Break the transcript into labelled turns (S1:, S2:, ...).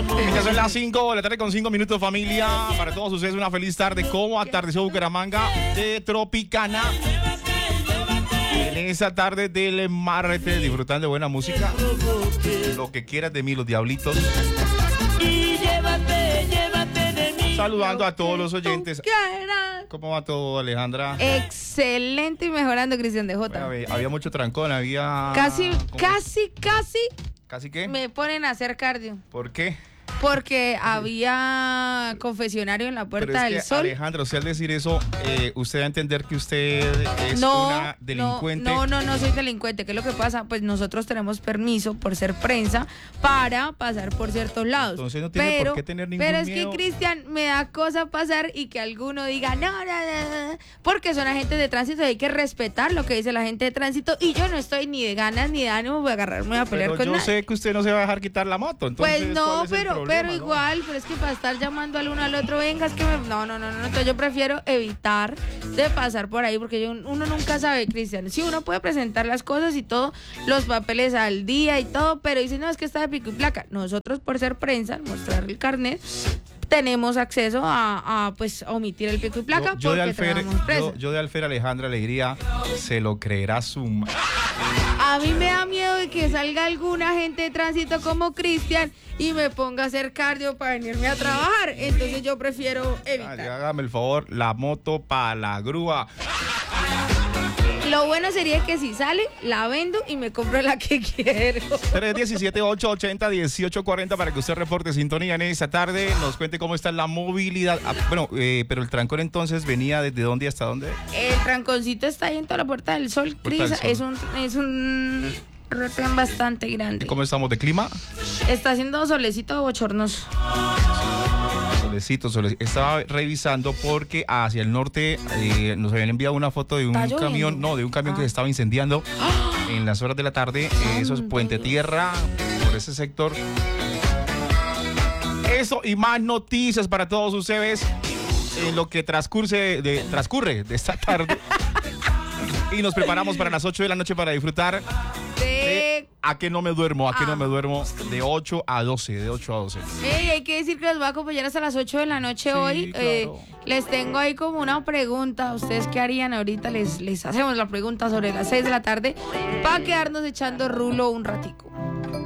S1: Ya son las 5 de la tarde con 5 minutos, familia. Para todos ustedes una feliz tarde. Como atardeció Bucaramanga de Tropicana. En esa tarde del martes, disfrutando de buena música. Lo que quieras de mí, los diablitos. Saludando a todos los oyentes. ¿Cómo va todo, Alejandra?
S2: Excelente y mejorando, Cristian DJ.
S1: Bueno, había mucho trancón, había...
S2: Casi
S1: ¿Casi qué?
S2: me ponen a hacer cardio.
S1: ¿Por qué?
S2: Porque había confesionario en la Puerta del Sol.
S1: Alejandra, usted al decir eso, usted va a entender que usted es una delincuente.
S2: No soy delincuente. ¿Qué es lo que pasa? Pues nosotros tenemos permiso por ser prensa para pasar por ciertos lados.
S1: Entonces no tiene por qué tener ningún miedo.
S2: Pero es que, Cristian, me da cosa pasar y que alguno diga no, porque son agentes de tránsito y hay que respetar lo que dice la gente de tránsito. Y yo no estoy ni de ganas ni de ánimo de agarrarme a pelear con nadie.
S1: Yo sé que usted no se va a dejar quitar la moto. Entonces,
S2: pues no, pero
S1: ¿no?
S2: igual, pero es que para estar llamando al uno al otro, venga, es que no, entonces yo prefiero evitar de pasar por ahí, porque uno nunca sabe, Cristian, sí, uno puede presentar las cosas y todo, los papeles al día y todo, pero dice, no, es que está de pico y placa. Nosotros, por ser prensa, mostrar el carnet, tenemos acceso a pues omitir el pico y placa.
S1: Yo de Alfer, Alejandra, le diría, se lo creerá su...
S2: A mí me da miedo de que salga algún agente de tránsito como Cristian y me ponga a hacer cardio para venirme a trabajar. Entonces yo prefiero evitar.
S1: Hágame el favor, la moto para la grúa.
S2: Lo bueno sería que si sale, la vendo y me compro la que quiero.
S1: 317-880-1840 para que usted reporte sintonía en esta tarde. Nos cuente cómo está la movilidad. Pero el trancón entonces venía desde dónde hasta dónde.
S2: El tranconcito está ahí en toda la Puerta del Sol, Cris. Es un retén bastante grande.
S1: ¿Cómo estamos de clima?
S2: Está haciendo solecito bochornoso.
S1: Solecito. Estaba revisando porque hacia el norte nos habían enviado una foto de un camión, que se estaba incendiando en las horas de la tarde. Eso es Puente Tierra, por ese sector. Eso y más noticias para todos ustedes en lo que transcurre de esta tarde. Y nos preparamos para las 8 de la noche para disfrutar de ¿A qué no me duermo? De 8 a 12.
S2: Hay que decir que los voy a acompañar hasta las 8 de la noche hoy. Claro. Les tengo ahí como una pregunta. ¿Ustedes qué harían ahorita? Les hacemos la pregunta sobre las 6 de la tarde para quedarnos echando rulo un ratico.